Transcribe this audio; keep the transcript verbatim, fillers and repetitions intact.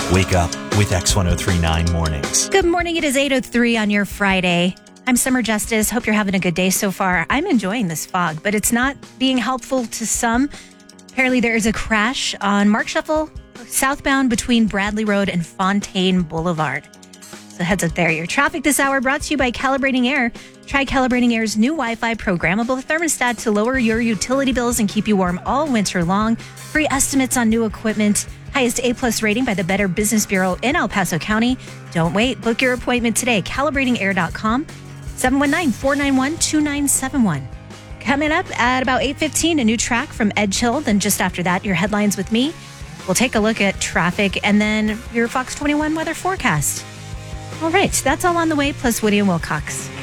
Wake up with X one oh three point nine Mornings. Good morning. It is eight oh three on your Friday. I'm Summer Justice. Hope you're having a good day so far. I'm enjoying this fog, but it's not being helpful to some. Apparently, there is a crash on Mark Shuffle southbound between Bradley Road and Fontaine Boulevard. So heads up there. Your traffic this hour brought to you by Calibrating Air. Try Calibrating Air's new Wi-Fi programmable thermostat to lower your utility bills and keep you warm all winter long. Free estimates on new equipment. Highest A-plus rating by the Better Business Bureau in El Paso County. Don't wait. Book your appointment today. calibrating air dot com. seven one nine, four nine one, two nine seven one. Coming up at about eight fifteen, a new track from Ed Chill. Then just after that, your headlines with me. We'll take a look at traffic and then your Fox twenty-one weather forecast. All right, that's all on the way, plus Woody and Wilcox.